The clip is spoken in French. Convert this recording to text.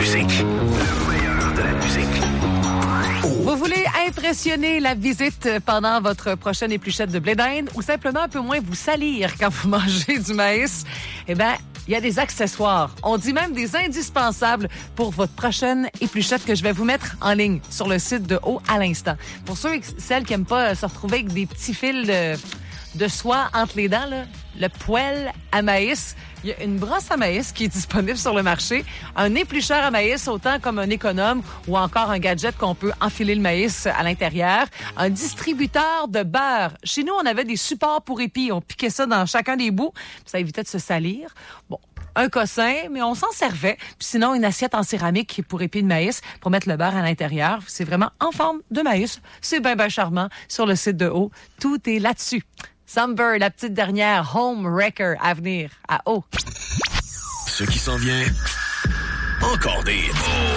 musique. Le meilleur de la musique. Vous voulez impressionner la visite pendant votre prochaine épluchette de blé d'Inde ou simplement un peu moins vous salir quand vous mangez du maïs? Eh bien, il y a des accessoires. On dit même des indispensables pour votre prochaine épluchette que je vais vous mettre en ligne sur le site de Haut à l'instant. Pour ceux et celles qui n'aiment pas se retrouver avec des petits fils de soie entre les dents, là, le poêle à maïs. Il y a une brosse à maïs qui est disponible sur le marché, un éplucheur à maïs autant comme un économe ou encore un gadget qu'on peut enfiler le maïs à l'intérieur, un distributeur de beurre. Chez nous, on avait des supports pour épis. On piquait ça dans chacun des bouts. Ça évitait de se salir. Bon, un cossin, mais on s'en servait. Puis sinon, une assiette en céramique pour épis de maïs pour mettre le beurre à l'intérieur. C'est vraiment en forme de maïs. C'est bien, bien charmant. Sur le site de Haut, tout est là-dessus. Summer, la petite dernière home wrecker à venir à Haut. Ce qui s'en vient, encore des hits.